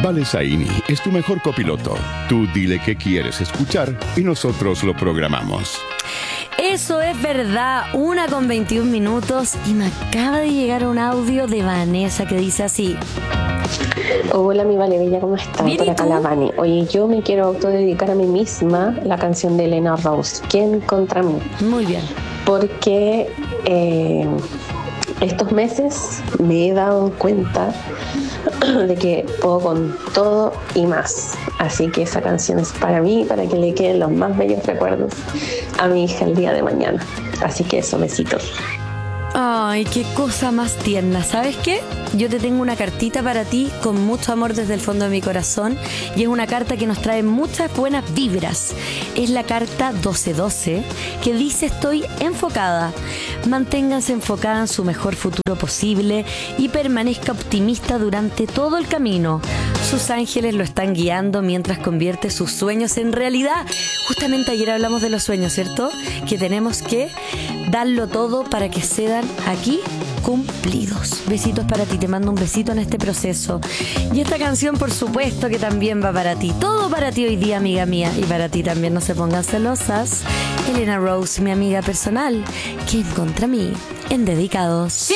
Vale Zaini es tu mejor copiloto. Tú dile qué quieres escuchar y nosotros lo programamos. Eso es verdad, 1:21 y me acaba de llegar un audio de Vanessa que dice así. Hola, mi Vale Bella, ¿cómo estás? Bien, por ¿y acá tú? la Vani. Oye, yo me quiero autodedicar a mí misma la canción de Elena Rose, ¿Quién contra mí? Muy bien. Porque estos meses me he dado cuenta de que puedo con todo y más. Así que esa canción es para mí, para que le queden los más bellos recuerdos a mi hija el día de mañana. Así que eso, besitos. Ay, qué cosa más tierna. ¿Sabes qué? Yo te tengo una cartita para ti con mucho amor desde el fondo de mi corazón y es una carta que nos trae muchas buenas vibras. Es la carta 1212 que dice: estoy enfocada. Manténganse enfocada en su mejor futuro posible y permanezca optimista durante todo el camino. Sus ángeles lo están guiando mientras convierte sus sueños en realidad. Justamente ayer hablamos de los sueños, ¿cierto? Que tenemos que darlo todo para que sean aquí cumplidos. Besitos para ti, te mando un besito en este proceso. Y esta canción, por supuesto, que también va para ti. Todo para ti hoy día, amiga mía. Y para ti también, no se pongan celosas. Elena Rose, mi amiga personal, ¿Quién contra mí? En Dedicados.